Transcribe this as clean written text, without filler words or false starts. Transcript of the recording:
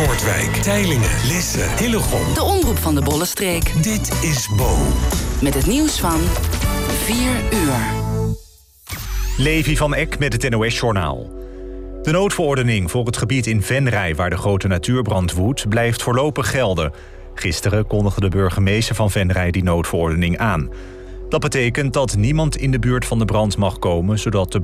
Noordwijk, Teylingen, Lisse, Hillegom. De omroep van de Bollenstreek. Dit is Bo. Met het nieuws van 4 uur. Levi van Eck met het NOS-journaal. De noodverordening voor het gebied in Venray, waar de grote natuurbrand woedt, blijft voorlopig gelden. Gisteren kondigde de burgemeester van Venray die noodverordening aan. Dat betekent dat niemand in de buurt van de brand mag komen, zodat de